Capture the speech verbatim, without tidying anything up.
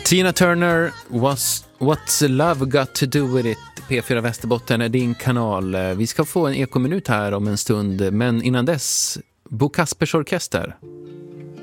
Tina Turner, was, What's Love Got To Do With It? P fyra Västerbotten är din kanal. Vi ska få en ekominut här om en stund, men innan dess, Bo Kaspers Orkester.